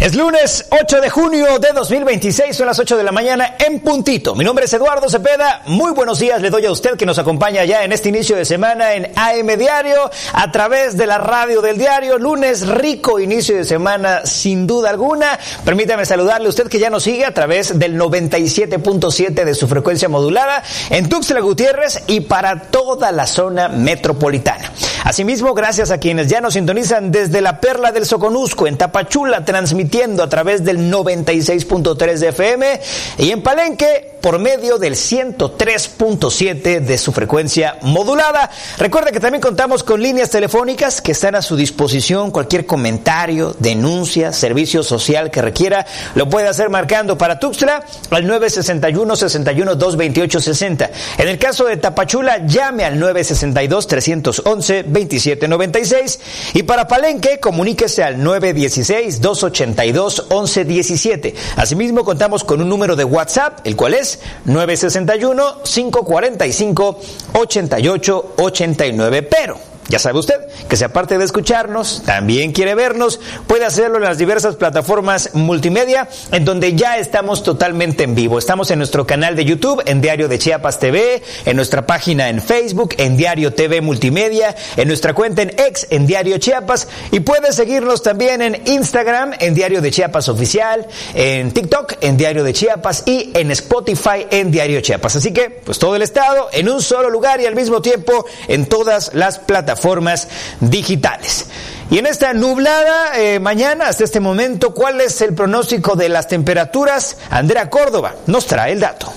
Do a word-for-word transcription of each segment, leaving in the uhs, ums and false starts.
Es lunes ocho de junio de dos mil veintiséis, son las ocho de la mañana en puntito. Mi nombre es Eduardo Cepeda, muy buenos días le doy a usted que nos acompaña ya en este inicio de semana en A M Diario, a través de la radio del diario. Lunes, rico inicio de semana sin duda alguna. Permítame saludarle a usted que ya nos sigue a través del noventa y siete punto siete de su frecuencia modulada en Tuxtla Gutiérrez y para toda la zona metropolitana. Asimismo, gracias a quienes ya nos sintonizan desde la Perla del Soconusco en Tapachula, transmitiendo a través del noventa y seis punto tres de F M y en Palenque por medio del ciento tres punto siete de su frecuencia modulada. Recuerda que también contamos con líneas telefónicas que están a su disposición. Cualquier comentario, denuncia, servicio social que requiera, lo puede hacer marcando para Tuxtla al nueve seis uno, seis uno, dos dos ocho seis cero. En el caso de Tapachula, llame al nueve seis dos, tres once, veintisiete noventa y seis y para Palenque, comuníquese al nueve uno seis, dos ocho dos, once diecisiete. Asimismo, contamos con un número de WhatsApp, el cual es nueve seis uno, cinco cuatro cinco, ocho ocho ocho nueve. Pero ya sabe usted que si aparte de escucharnos, también quiere vernos, puede hacerlo en las diversas plataformas multimedia, en donde ya estamos totalmente en vivo. Estamos en nuestro canal de YouTube, en Diario de Chiapas T V, en nuestra página en Facebook, en Diario T V Multimedia, en nuestra cuenta en X, en Diario Chiapas, y puede seguirnos también en Instagram, en Diario de Chiapas Oficial, en TikTok, en Diario de Chiapas, y en Spotify, en Diario Chiapas. Así que, pues todo el estado en un solo lugar y al mismo tiempo en todas las plataformas formas digitales. Y en esta nublada eh, mañana, hasta este momento, ¿cuál es el pronóstico de las temperaturas? Andrea Córdoba nos trae el dato.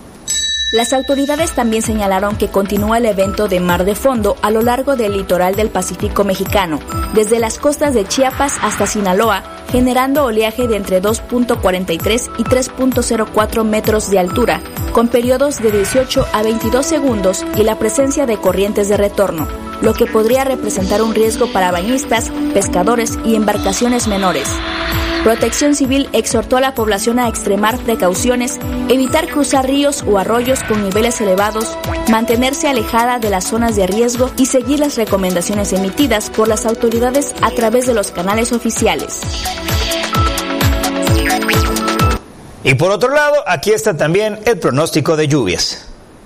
Las autoridades también señalaron que continúa el evento de mar de fondo a lo largo del litoral del Pacífico mexicano, desde las costas de Chiapas hasta Sinaloa, generando oleaje de entre dos punto cuarenta y tres y tres punto cero cuatro metros de altura, con periodos de dieciocho a veintidós segundos y la presencia de corrientes de retorno, lo que podría representar un riesgo para bañistas, pescadores y embarcaciones menores. Protección Civil exhortó a la población a extremar precauciones, evitar cruzar ríos o arroyos con niveles elevados, mantenerse alejada de las zonas de riesgo y seguir las recomendaciones emitidas por las autoridades a través de los canales oficiales. Y por otro lado, aquí está también el pronóstico de lluvias.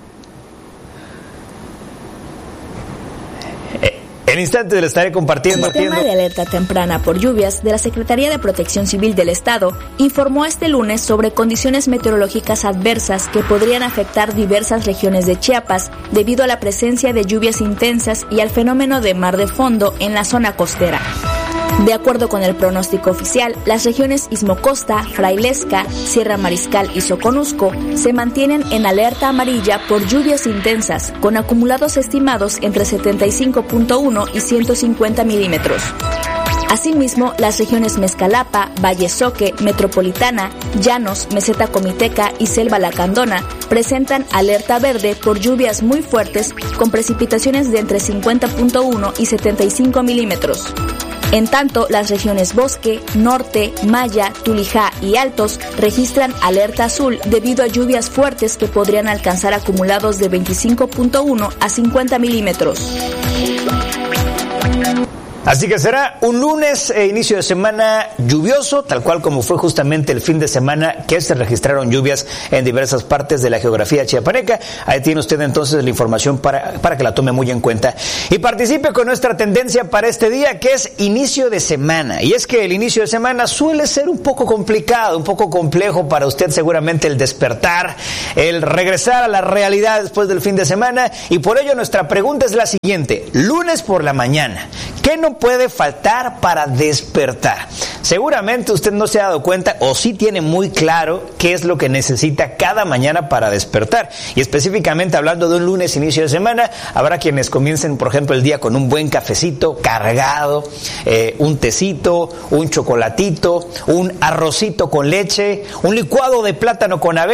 En instantes le estaré compartiendo. El sistema de alerta temprana por lluvias de la Secretaría de Protección Civil del Estado informó este lunes sobre condiciones meteorológicas adversas que podrían afectar diversas regiones de Chiapas debido a la presencia de lluvias intensas y al fenómeno de mar de fondo en la zona costera. De acuerdo con el pronóstico oficial, las regiones Istmo Costa, Frailesca, Sierra Mariscal y Soconusco se mantienen en alerta amarilla por lluvias intensas, con acumulados estimados entre setenta y cinco punto uno y ciento cincuenta milímetros. Asimismo, las regiones Mezcalapa, Valle Soque, Metropolitana, Llanos, Meseta Comiteca y Selva Lacandona presentan alerta verde por lluvias muy fuertes con precipitaciones de entre cincuenta punto uno y setenta y cinco milímetros. En tanto, las regiones Bosque, Norte, Maya, Tulijá y Altos registran alerta azul debido a lluvias fuertes que podrían alcanzar acumulados de veinticinco punto uno a cincuenta milímetros. Así que será un lunes e inicio de semana lluvioso, tal cual como fue justamente el fin de semana que se registraron lluvias en diversas partes de la geografía chiapaneca. Ahí tiene usted entonces la información para, para que la tome muy en cuenta. Y participe con nuestra tendencia para este día, que es inicio de semana. Y es que el inicio de semana suele ser un poco complicado, un poco complejo para usted seguramente el despertar, el regresar a la realidad después del fin de semana. Y por ello nuestra pregunta es la siguiente: lunes por la mañana, ¿qué no puede faltar para despertar? Seguramente usted no se ha dado cuenta o sí tiene muy claro qué es lo que necesita cada mañana para despertar. Y específicamente hablando de un lunes inicio de semana, habrá quienes comiencen, por ejemplo, el día con un buen cafecito cargado, eh, un tecito, un chocolatito, un arrocito con leche, un licuado de plátano con avena.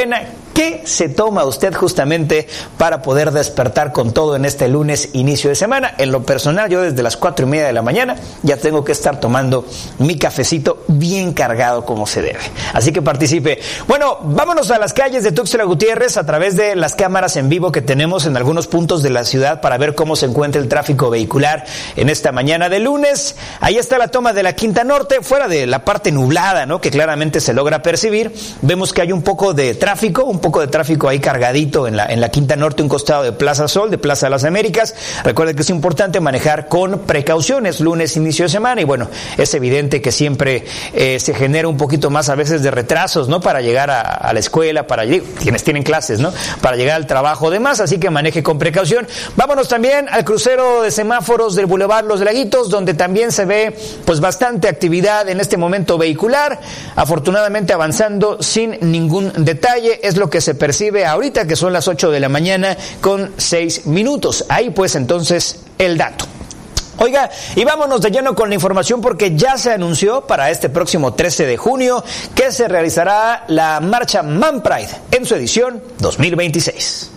¿Qué se toma usted justamente para poder despertar con todo en este lunes, inicio de semana? En lo personal, yo desde las cuatro y media de la mañana ya tengo que estar tomando mi cafecito bien cargado como se debe. Así que participe. Bueno, vámonos a las calles de Tuxtla Gutiérrez a través de las cámaras en vivo que tenemos en algunos puntos de la ciudad para ver cómo se encuentra el tráfico vehicular en esta mañana de lunes. Ahí está la toma de la Quinta Norte, fuera de la parte nublada, ¿no?, que claramente se logra percibir. Vemos que hay un poco de tráfico, un poco de tráfico ahí cargadito en la, en la Quinta Norte, un costado de Plaza Sol, de Plaza de las Américas. Recuerden que es importante manejar con precauciones, lunes, inicio de semana, y bueno, es evidente que siempre eh, se genera un poquito más a veces de retrasos, ¿no?, para llegar a, a la escuela, para quienes tienen clases, ¿no?, para llegar al trabajo, demás, así que maneje con precaución. Vámonos también al crucero de semáforos del Boulevard Los Laguitos, donde también se ve pues bastante actividad en este momento vehicular, afortunadamente avanzando sin ningún detalle. Es lo que se percibe ahorita, que son las ocho de la mañana con seis minutos. Ahí pues entonces el dato. Oiga, y vámonos de lleno con la información porque ya se anunció para este próximo trece de junio que se realizará la marcha Man Pride en su edición dos mil veintiséis.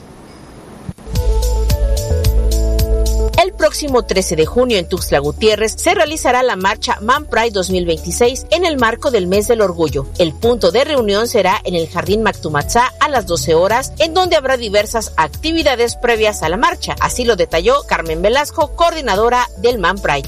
El próximo trece de junio en Tuxtla Gutiérrez se realizará la marcha Man Pride dos mil veintiséis en el marco del Mes del Orgullo. El punto de reunión será en el Jardín Mactumatzá a las doce horas, en donde habrá diversas actividades previas a la marcha. Así lo detalló Carmen Velasco, coordinadora del Man Pride.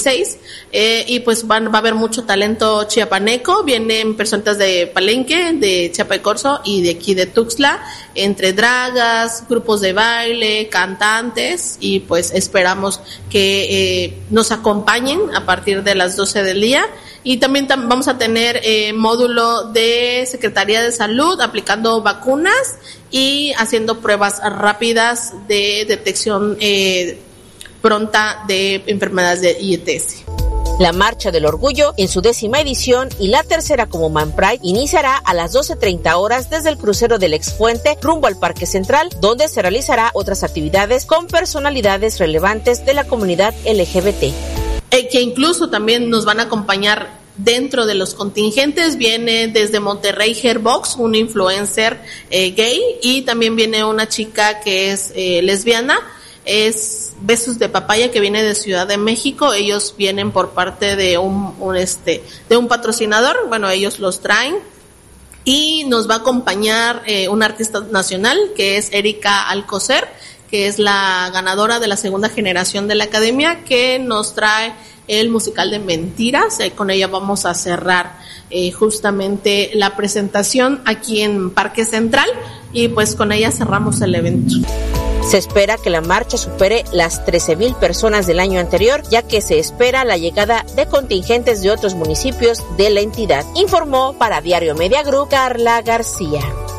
Eh, y pues van, va a haber mucho talento chiapaneco, vienen personas de Palenque, de Chiapa de Corzo y de aquí de Tuxtla, entre dragas, grupos de baile, cantantes, y pues esperamos que eh, nos acompañen a partir de las doce del día. Y también tam- vamos a tener eh, módulo de Secretaría de Salud aplicando vacunas y haciendo pruebas rápidas de detección eh, pronta de enfermedades de I T S. La Marcha del Orgullo, en su décima edición y la tercera como Man Pride, iniciará a las doce treinta horas desde el crucero del Exfuente rumbo al Parque Central, donde se realizará otras actividades con personalidades relevantes de la comunidad L G B T. Eh, que incluso también nos van a acompañar dentro de los contingentes. Viene desde Monterrey Hairbox, un influencer eh, gay, y también viene una chica que es eh, lesbiana, es Besos de Papaya, que viene de Ciudad de México. Ellos vienen por parte de un, un este de un patrocinador, bueno, ellos los traen, y nos va a acompañar eh, una artista nacional que es Erika Alcocer, que es la ganadora de la segunda generación de la academia, que nos trae el musical de Mentiras. Eh, con ella vamos a cerrar eh, justamente la presentación aquí en Parque Central, y pues con ella cerramos el evento. Se espera que la marcha supere las trece mil personas del año anterior, ya que se espera la llegada de contingentes de otros municipios de la entidad, informó para Diario Media Group Carla García.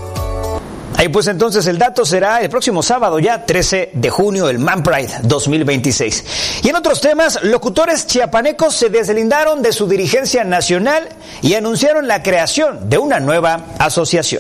Ahí pues entonces el dato será el próximo sábado ya, trece de junio, el Man Pride dos mil veintiséis. Y en otros temas, locutores chiapanecos se deslindaron de su dirigencia nacional y anunciaron la creación de una nueva asociación.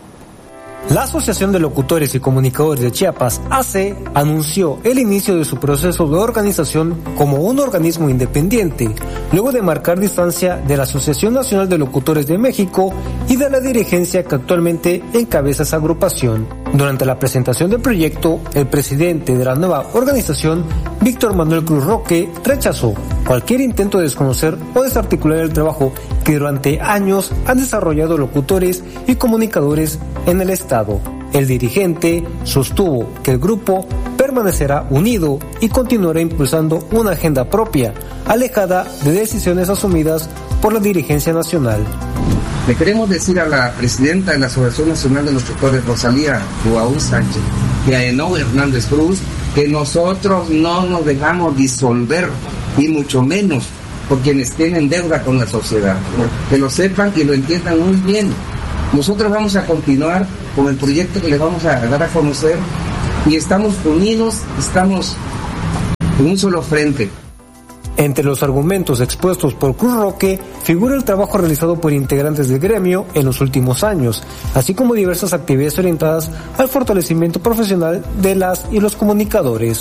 La Asociación de Locutores y Comunicadores de Chiapas, A C, anunció el inicio de su proceso de organización como un organismo independiente, luego de marcar distancia de la Asociación Nacional de Locutores de México y de la dirigencia que actualmente encabeza esa agrupación. Durante la presentación del proyecto, el presidente de la nueva organización, Víctor Manuel Cruz Roque, rechazó cualquier intento de desconocer o desarticular el trabajo que durante años han desarrollado locutores y comunicadores en el Estado. El dirigente sostuvo que el grupo permanecerá unido y continuará impulsando una agenda propia, alejada de decisiones asumidas por la dirigencia nacional. Le queremos decir a la presidenta de la Asociación Nacional de Locutores, Rosalía Guaú Sánchez, y a Eno Hernández Cruz, que nosotros no nos dejamos disolver, y mucho menos por quienes tienen deuda con la sociedad. Que lo sepan y lo entiendan muy bien. Nosotros vamos a continuar con el proyecto que les vamos a dar a conocer, y estamos unidos, estamos en un solo frente. Entre los argumentos expuestos por Cruz Roque figura el trabajo realizado por integrantes del gremio en los últimos años, así como diversas actividades orientadas al fortalecimiento profesional de las y los comunicadores.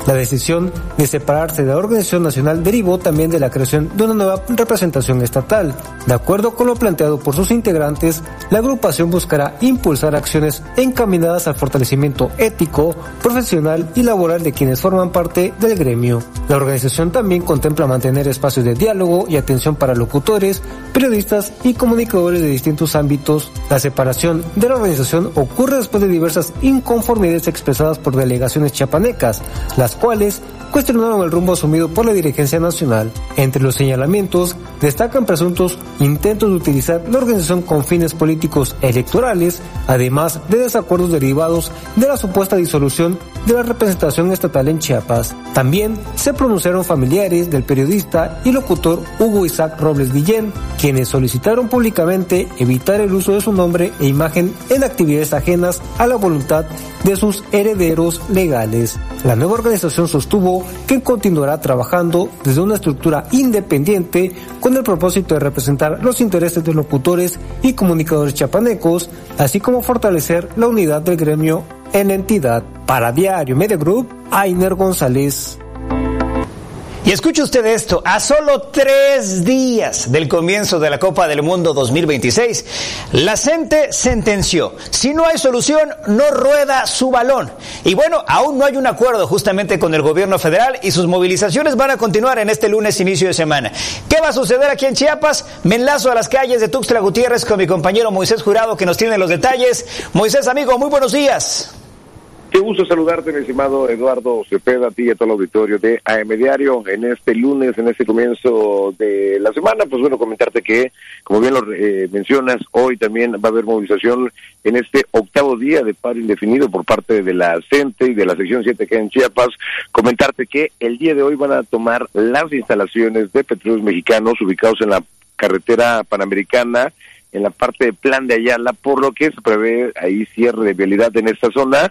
La decisión de separarse de la organización nacional derivó también de la creación de una nueva representación estatal. De acuerdo con lo planteado por sus integrantes, la agrupación buscará impulsar acciones encaminadas al fortalecimiento ético, profesional y laboral de quienes forman parte del gremio. La organización también contempla mantener espacios de diálogo y atención para locutores, periodistas y comunicadores de distintos ámbitos. La separación de la organización ocurre después de diversas inconformidades expresadas por delegaciones chiapanecas, las cuales cuestionaron el rumbo asumido por la dirigencia nacional. Entre los señalamientos destacan presuntos intentos de utilizar la organización con fines políticos electorales, además de desacuerdos derivados de la supuesta disolución de la representación estatal en Chiapas. También se pronunciaron familiares del periodista y locutor Hugo Isaac Robles Guillén, quienes solicitaron públicamente evitar el uso de su nombre e imagen en actividades ajenas a la voluntad de sus herederos legales. La nueva organización sostuvo que continuará trabajando desde una estructura independiente con el propósito de representar los intereses de locutores y comunicadores chiapanecos, así como fortalecer la unidad del gremio en la entidad. Para Diario Media Group, Ainer González. Y escuche usted esto, a solo tres días del comienzo de la Copa del Mundo dos mil veintiséis, la CENTE sentenció, si no hay solución, no rueda su balón. Y bueno, aún no hay un acuerdo justamente con el gobierno federal y sus movilizaciones van a continuar en este lunes inicio de semana. ¿Qué va a suceder aquí en Chiapas? Me enlazo a las calles de Tuxtla Gutiérrez con mi compañero Moisés Jurado que nos tiene los detalles. Moisés, amigo, muy buenos días. Qué gusto saludarte, mi estimado Eduardo Cepeda, a ti y a todo el auditorio de A M Diario en este lunes, en este comienzo de la semana. Pues bueno, comentarte que, como bien lo eh, mencionas, hoy también va a haber movilización en este octavo día de paro indefinido por parte de la CENTE y de la sección siete que en Chiapas. Comentarte que el día de hoy van a tomar las instalaciones de Petróleos Mexicanos ubicados en la carretera Panamericana, en la parte de Plan de Ayala, por lo que se prevé ahí cierre de vialidad en esta zona.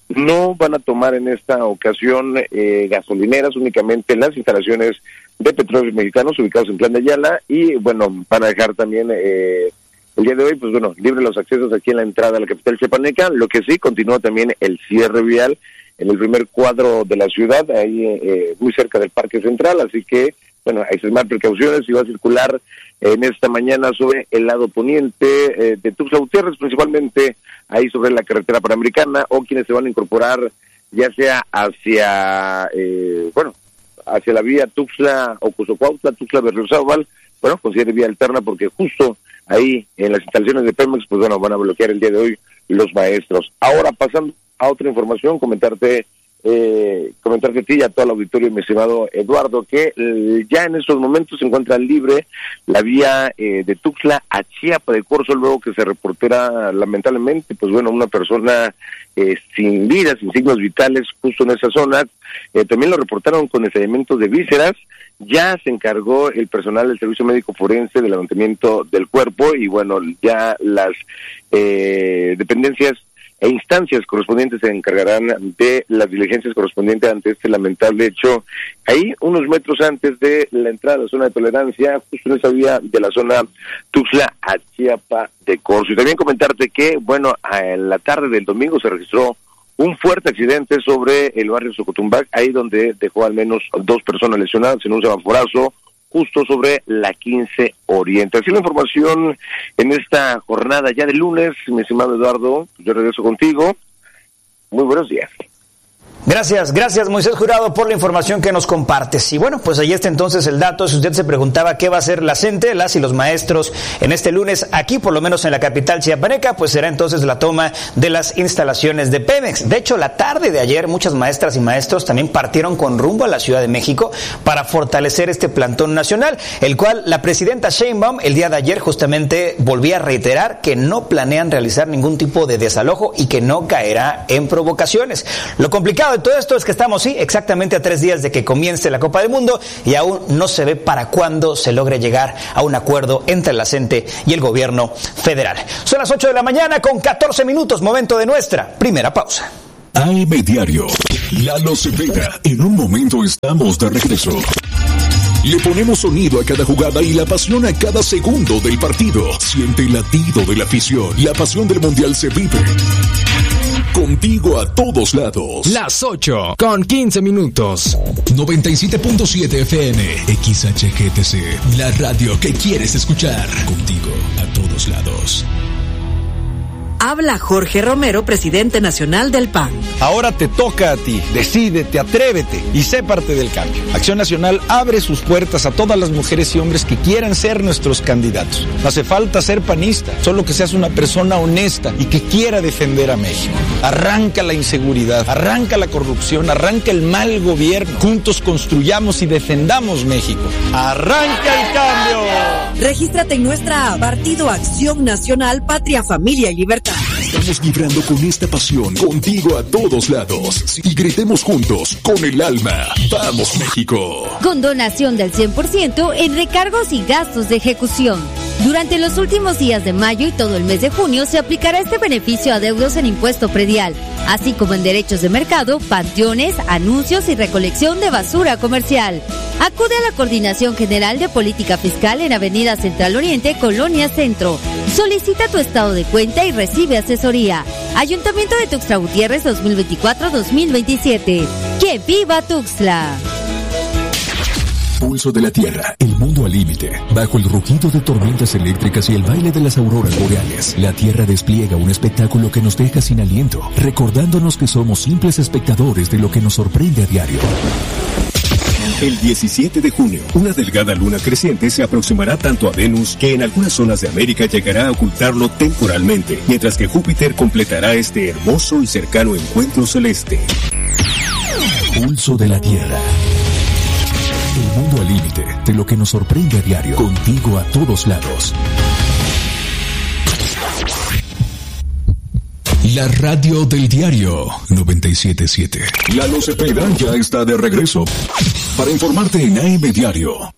No van a tomar en esta ocasión eh, gasolineras, únicamente las instalaciones de Petróleos Mexicanos ubicados en Plan de Ayala, y bueno, van a dejar también eh, el día de hoy, pues bueno, libre los accesos aquí en la entrada a la capital chiapaneca. Lo que sí, continúa también el cierre vial en el primer cuadro de la ciudad, ahí eh, muy cerca del Parque Central, así que bueno, hay que tomar precauciones y va a circular en esta mañana sobre el lado poniente eh, de Tuxtla Gutiérrez, principalmente ahí sobre la carretera Panamericana, o quienes se van a incorporar ya sea hacia, eh, bueno, hacia la vía Tuxtla o Cuauhtla, Tuxtla Berriozábal, bueno, considere vía alterna porque justo ahí en las instalaciones de Pemex, pues bueno, van a bloquear el día de hoy los maestros. Ahora, pasando a otra información, comentarte Eh, comentarte a ti y a todo el auditorio, mi estimado Eduardo, que eh, ya en estos momentos se encuentra libre la vía eh, de Tuxtla a Chiapa de Corzo, luego que se reportera lamentablemente, pues bueno, una persona eh, sin vida, sin signos vitales justo en esa zona. Eh, también lo reportaron con estallamientos de vísceras. Ya se encargó el personal del Servicio Médico Forense del levantamiento del cuerpo y bueno, ya las eh, dependencias e instancias correspondientes se encargarán de las diligencias correspondientes ante este lamentable hecho, ahí unos metros antes de la entrada a la zona de tolerancia, justo en esa vía de la zona Tuxtla a Chiapa de Corzo. Y también comentarte que, bueno, en la tarde del domingo se registró un fuerte accidente sobre el barrio Socotumbac, ahí donde dejó al menos dos personas lesionadas en un semáforazo, justo sobre la quince Oriente. Así la información en esta jornada ya de lunes, mi estimado Eduardo, yo regreso contigo. Muy buenos días. Gracias, gracias Moisés Jurado por la información que nos compartes. Y bueno, pues ahí está entonces el dato. Si usted se preguntaba qué va a hacer la CENTE, las y los maestros en este lunes aquí, por lo menos en la capital chiapaneca, pues será entonces la toma de las instalaciones de Pemex. De hecho, la tarde de ayer muchas maestras y maestros también partieron con rumbo a la Ciudad de México para fortalecer este plantón nacional, el cual la presidenta Sheinbaum el día de ayer justamente volvía a reiterar que no planean realizar ningún tipo de desalojo y que no caerá en provocaciones. Lo complicado de todo esto es que estamos, sí, exactamente a tres días de que comience la Copa del Mundo y aún no se ve para cuándo se logre llegar a un acuerdo entre la CENTE y el gobierno federal. Son las ocho de la mañana con catorce minutos, momento de nuestra primera pausa. A M Diario, Lalo Cepeda. En un momento estamos de regreso. Le ponemos sonido a cada jugada y la pasión a cada segundo del partido. Siente el latido de la afición. La pasión del Mundial se vive Contigo a todos lados. Las ocho con quince minutos. noventa y siete punto siete F M. X H G T C. La radio que quieres escuchar. Contigo a todos lados. Habla Jorge Romero, presidente nacional del P A N. Ahora te toca a ti. Decídete, atrévete y sé parte del cambio. Acción Nacional abre sus puertas a todas las mujeres y hombres que quieran ser nuestros candidatos. No hace falta ser panista, solo que seas una persona honesta y que quiera defender a México. Arranca la inseguridad, arranca la corrupción, arranca el mal gobierno. Juntos construyamos y defendamos México. ¡Arranca el cambio! Regístrate en nuestra app, Partido Acción Nacional, Patria, Familia y Libertad. Estamos vibrando con esta pasión, contigo a todos lados. Y gritemos juntos, con el alma. ¡Vamos, México! Con donación del cien por ciento en recargos y gastos de ejecución. Durante los últimos días de mayo y todo el mes de junio se aplicará este beneficio a adeudos en impuesto predial, así como en derechos de mercado, panteones, anuncios y recolección de basura comercial. Acude a la Coordinación General de Política Fiscal en Avenida Central Oriente, Colonia Centro. Solicita tu estado de cuenta y recibe asesoría. Ayuntamiento de Tuxtla Gutiérrez dos mil veinticuatro a dos mil veintisiete. ¡Que viva Tuxtla! Pulso de la Tierra, el mundo al límite. Bajo el rugido de tormentas eléctricas y el baile de las auroras boreales, la Tierra despliega un espectáculo que nos deja sin aliento, recordándonos que somos simples espectadores de lo que nos sorprende a diario. El diecisiete de junio, una delgada luna creciente se aproximará tanto a Venus que en algunas zonas de América llegará a ocultarlo temporalmente, mientras que Júpiter completará este hermoso y cercano encuentro celeste. Pulso de la Tierra. El mundo al límite de lo que nos sorprende a diario. Contigo a todos lados. La radio del diario noventa y siete punto siete. Lalo Cepeda ya está de regreso para informarte en A M Diario.